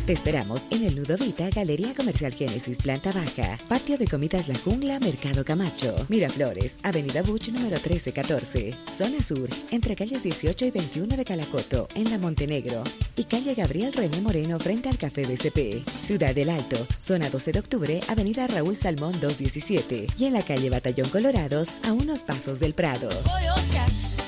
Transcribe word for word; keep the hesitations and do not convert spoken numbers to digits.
Te esperamos en el Nudo Vita, Galería Comercial Génesis, planta baja, Patio de Comidas La Jungla, Mercado Camacho, Miraflores, Avenida Buch número trece catorce, Zona Sur, entre calles dieciocho y veintiuno de Calacoto, en La Montenegro, y calle Gabriel René Moreno, frente al Café B C P. Ciudad del Alto, zona doce de octubre, Avenida Raúl Salmón doscientos diecisiete, y en la calle Batallón Colorados, a unos pasos del Prado. Pollos Jacks.